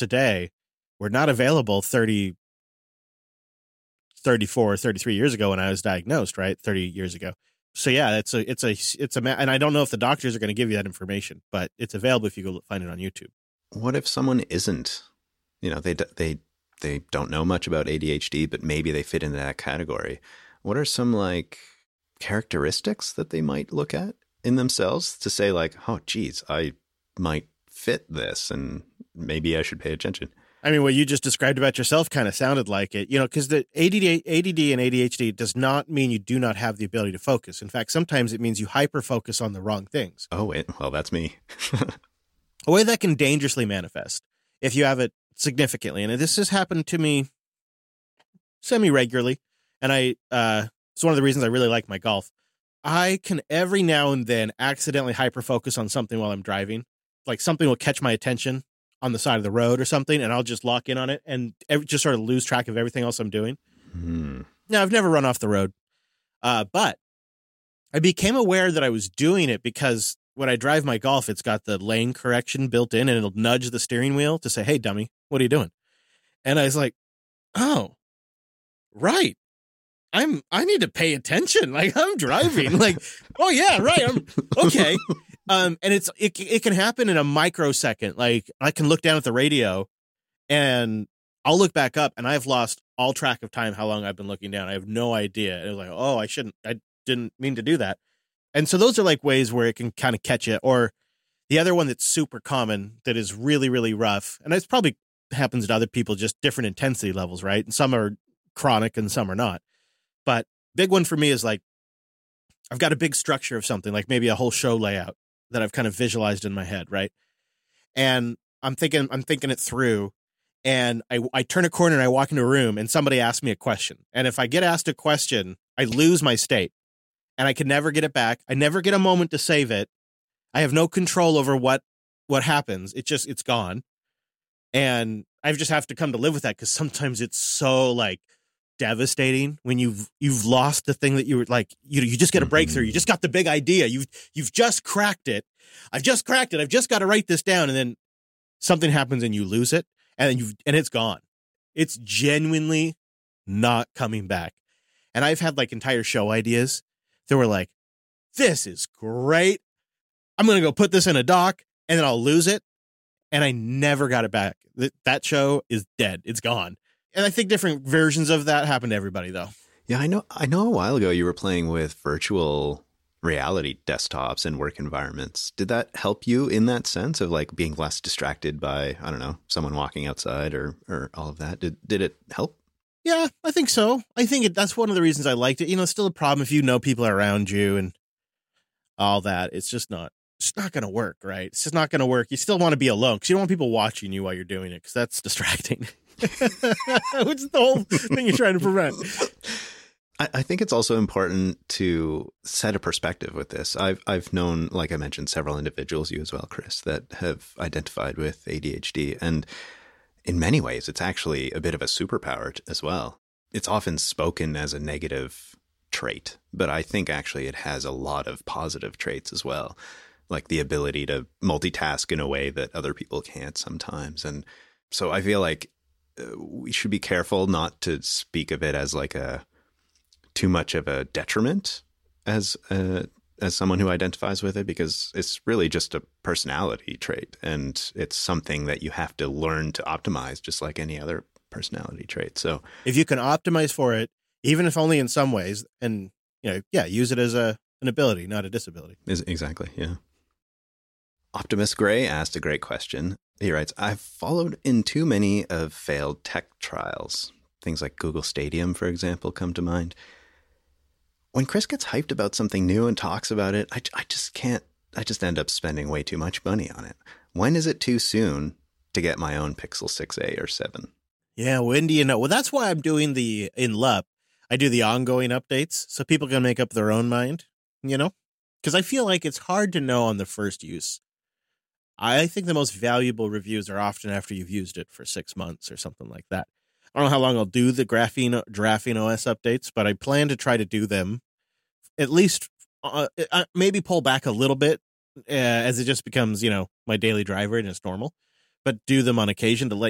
today were not available 30, 34, 33 years ago when I was diagnosed, right? 30 years ago. So yeah, it's and I don't know if the doctors are going to give you that information, but it's available if you go find it on YouTube. What if someone isn't, they don't know much about ADHD, but maybe they fit into that category? What are some like characteristics that they might look at in themselves to say like, oh, geez, I might fit this and maybe I should pay attention? I mean, what you just described about yourself kind of sounded like it, because the ADD and ADHD does not mean you do not have the ability to focus. In fact, sometimes it means you hyper-focus on the wrong things. Oh, well, that's me. A way that can dangerously manifest if you have it significantly. And this has happened to me semi-regularly. And it's one of the reasons I really like my golf. I can every now and then accidentally hyper-focus on something while I'm driving. Like something will catch my attention on the side of the road or something, and I'll just lock in on it and just sort of lose track of everything else I'm doing. Now, I've never run off the road, but I became aware that I was doing it because when I drive my golf, it's got the lane correction built in, and it'll nudge the steering wheel to say, hey, dummy, what are you doing? And I was like, oh, right. I need to pay attention. Like, I'm driving. Like, oh, yeah, right. I'm okay. And it can happen in a microsecond. Like, I can look down at the radio and I'll look back up and I've lost all track of time how long I've been looking down. I have no idea. And it was like, oh, I didn't mean to do that. And so those are like ways where it can kind of catch you. Or the other one that's super common that is really, really rough. And it's probably happens to other people, just different intensity levels, right? And some are chronic and some are not. But big one for me is like, I've got a big structure of something, like maybe a whole show layout that I've kind of visualized in my head, right? And I'm thinking it through, and I turn a corner and I walk into a room and somebody asks me a question. And if I get asked a question, I lose my state and I can never get it back. I never get a moment to save it. I have no control over what happens. It's gone. And I just have to come to live with that because sometimes it's so like devastating when you've lost the thing that you were like, you just get a breakthrough. You just got the big idea. You've just cracked it. I've just cracked it. I've just got to write this down. And then something happens and you lose it and it's gone. It's genuinely not coming back. And I've had like entire show ideas that were like, this is great. I'm going to go put this in a doc and then I'll lose it. And I never got it back. That show is dead. It's gone. And I think different versions of that happen to everybody, though. Yeah, I know a while ago you were playing with virtual reality desktops and work environments. Did that help you in that sense of like being less distracted by, I don't know, someone walking outside or all of that? Did it help? Yeah, I think so. I think that's one of the reasons I liked it. It's still a problem if you know people are around you and all that. It's not going to work, right? It's just not going to work. You still want to be alone because you don't want people watching you while you're doing it because that's distracting. Which is the whole thing you're trying to prevent. I think it's also important to set a perspective with this. I've known, like I mentioned, several individuals, you as well, Chris, that have identified with ADHD. And in many ways, it's actually a bit of a superpower as well. It's often spoken as a negative trait, but I think actually it has a lot of positive traits as well, like the ability to multitask in a way that other people can't sometimes. And so I feel like we should be careful not to speak of it as like too much of a detriment as someone who identifies with it, because it's really just a personality trait and it's something that you have to learn to optimize just like any other personality trait. So if you can optimize for it, even if only in some ways, and use it as an ability, not a disability. Exactly. Yeah. Optimus Gray asked a great question. He writes, I've followed in too many of failed tech trials. Things like Google Stadium, for example, come to mind. When Chris gets hyped about something new and talks about it, I just end up spending way too much money on it. When is it too soon to get my own Pixel 6a or 7? Yeah, when do you know? Well, that's why I'm doing in LUP, I do the ongoing updates so people can make up their own mind, because I feel like it's hard to know on the first use. I think the most valuable reviews are often after you've used it for 6 months or something like that. I don't know how long I'll do the Graphene OS updates, but I plan to try to do them at least, maybe pull back a little bit as it just becomes, my daily driver and it's normal, but do them on occasion to let